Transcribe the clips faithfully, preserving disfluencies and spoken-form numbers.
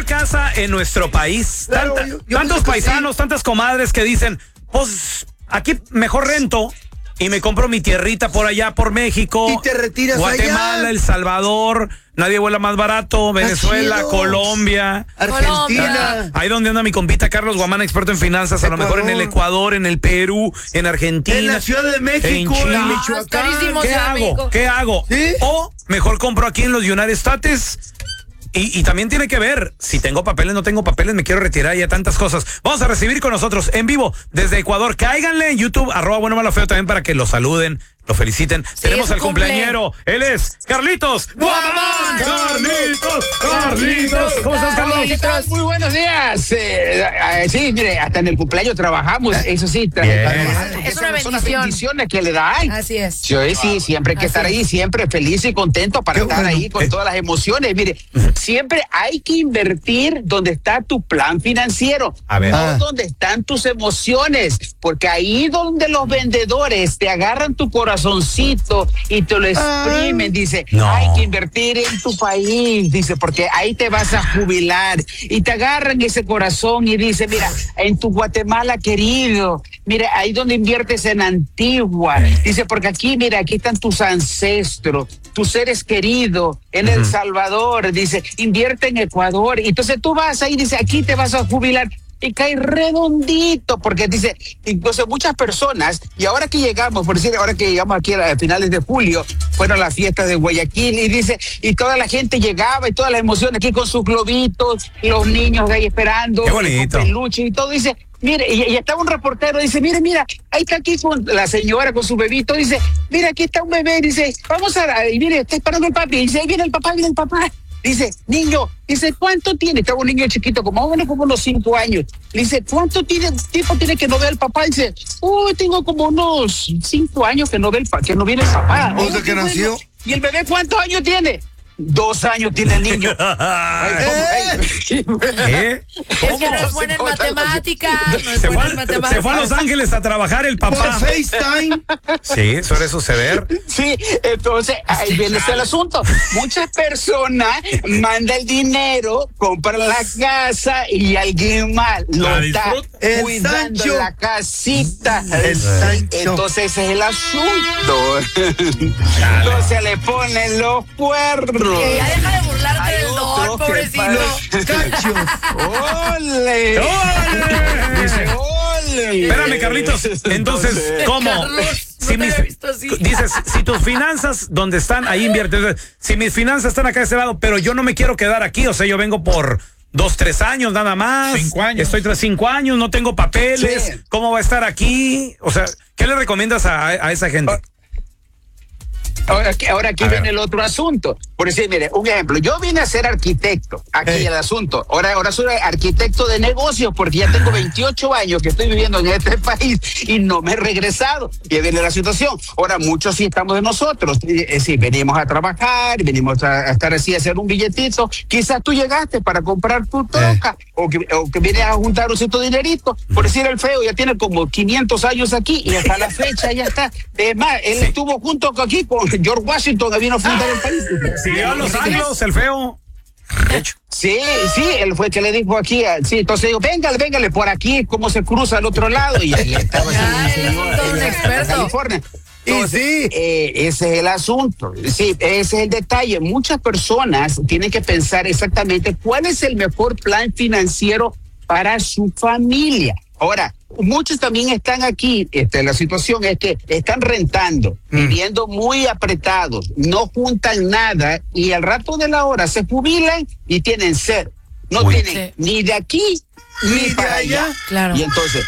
mejor casa en nuestro país. Claro, Tanta, yo- yo tantos pienso que paisanos, sí. tantas comadres que dicen, pues aquí mejor rento y me compro mi tierrita por allá, por México. Y te retiras Guatemala, allá. El Salvador, nadie vuela más barato, Venezuela, chido. Colombia. Argentina. Ahí donde anda mi compita Carlos Guamán, experto en finanzas, a lo mejor en el Ecuador, en el Perú, en Argentina. En la Ciudad de México, en en, Chile. Michoacán. es carísimo. ¿Qué Ciudad de hago? México. ¿Qué hago? ¿Sí? O mejor compro aquí en los United States. Y, y también tiene que ver, si tengo papeles, no tengo papeles, me quiero retirar y a tantas cosas. Vamos a recibir con nosotros en vivo desde Ecuador. Cáiganle en YouTube, arroba bueno, malo, feo, también para que lo saluden, lo feliciten. Sí, Tenemos es su al cumpleañero. Él es Carlitos Guamán. Carlitos, Carlitos. ¿Cómo estás, Carlos? Muy buenos días. Eh, eh, sí, mire, hasta en el cumpleaños trabajamos, eso sí. tra- Bien. trabajamos. Es una Esas son las bendición. bendiciones que le dan. Así es. Sí, sí, siempre hay que Así estar es. ahí, siempre feliz y contento para Qué estar bueno. ahí con todas las emociones. Mire, siempre hay que invertir donde está tu plan financiero, A ver. no Ah. donde están tus emociones, porque ahí donde los vendedores te agarran tu corazoncito y te lo exprimen, dice, No. hay que invertir en tu país, dice, porque ahí te vas a jubilar y te agarran ese corazón y dice, mira, en tu Guatemala querido, mira, ahí donde inviertes en Antigua, dice, porque aquí, mira, aquí están tus ancestros, tus seres queridos, en El Salvador, dice, invierte en Ecuador, y entonces tú vas ahí, dice, aquí te vas a jubilar. Y cae redondito, porque dice, entonces muchas personas, y ahora que llegamos, por decir, ahora que llegamos aquí a finales de julio, fueron las fiestas de Guayaquil, y dice, y toda la gente llegaba, y toda la emoción aquí con sus globitos, y los niños ahí esperando, Qué y con bonito. peluche y todo, dice, mire, y, y estaba un reportero, dice, mire, mira, ahí está aquí con la señora con su bebito, dice, mira, aquí está un bebé, dice, vamos a, y mire, está esperando el papi, y dice, ahí viene el papá, viene el papá. Dice, niño, dice, ¿cuánto tiene? Estaba un niño chiquito, como más o menos como unos cinco años. Le dice, ¿cuánto tiene, tiempo tiene que no ve al papá? Dice, uy, tengo como unos cinco años que no ve el pa- que no viene el papá. ¿Desde "Oh, que qué bueno". nació? ¿Y el bebé cuántos años tiene? Dos años tiene el niño. Ay, ¿cómo? Ay, ¿Qué? Es que no es buena en ¿Cómo? matemáticas. No es Se buena fue, en a- matemáticas. se fue a Los Ángeles a trabajar el Por papá. FaceTime. Sí, suele suceder. Sí, entonces ahí viene el asunto. Muchas personas mandan el dinero, compran la casa y alguien más lo La está disfruta. El cuidando Sancho. la casita. El Sancho. Entonces ese es el asunto. Entonces le ponen los cuernos. Que ya deja de burlarte Hay del otro don, que pobrecito. Cachos. ¡Ole! ¡Órale! Dice, ¡ole! Espérame, Carlitos. Entonces, ¿cómo? Carlos, no Si te mis- había visto así. dices, si tus finanzas donde están, ahí inviertes. Si mis finanzas están acá de ese lado, pero yo no me quiero quedar aquí, o sea, yo vengo por dos, tres años nada más. Cinco años. Estoy tras cinco años, no tengo papeles. Sí. ¿Cómo va a estar aquí? O sea, ¿qué le recomiendas a, a esa gente? Ahora, aquí- ahora aquí A ver. viene el otro asunto. Por decir, mire, un ejemplo, yo vine a ser arquitecto, aquí Ey. el asunto. Ahora, ahora soy arquitecto de negocios porque ya tengo veintiocho años que estoy viviendo en este país y no me he regresado. Y ahí viene la situación. Ahora, muchos sí estamos de nosotros. Eh, eh, sí, venimos a trabajar, venimos a, a estar así, a hacer un billetito. Quizás tú llegaste para comprar tu troca o, que, o que vienes a juntar un cierto dinerito. Por decir el feo, ya tiene como quinientos años aquí y hasta la fecha ya está. Es más, él estuvo junto aquí con George Washington que vino a fundar el país. Siguió a Los Ángeles, el feo. De hecho. Sí, sí, él fue el que le dijo aquí, a- sí, entonces digo, véngale, véngale, por aquí, cómo se cruza al otro lado, y ahí estaba Ya, haciendo un él es señor todo un en experto. California. Y sí. Eh, ese es el asunto, sí, ese es el detalle. Muchas personas tienen que pensar exactamente cuál es el mejor plan financiero para su familia. Ahora, muchos también están aquí, este, la situación es que están rentando, viviendo muy apretados, no juntan nada y al rato de la hora se jubilan y tienen sed. No Uy. tienen Sí. ni de aquí ni, Ni de para allá. allá. Claro. Y entonces,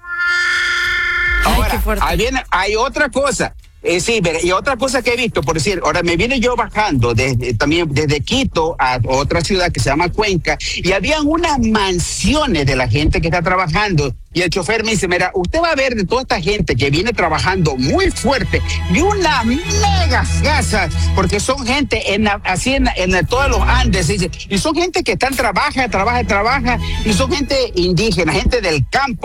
Ay, ahora, qué fuerte. ahí viene, hay otra cosa. Eh, sí, mira, y otra cosa que he visto, por decir, ahora me vine yo bajando desde, también desde Quito a otra ciudad que se llama Cuenca, y habían unas mansiones de la gente que está trabajando, y el chofer me dice, mira, usted va a ver de toda esta gente que viene trabajando muy fuerte, y unas megas casas, porque son gente en la- así en, en todos los Andes, dice, y son gente que están, trabaja, trabaja, trabaja, y son gente indígena, gente del campo.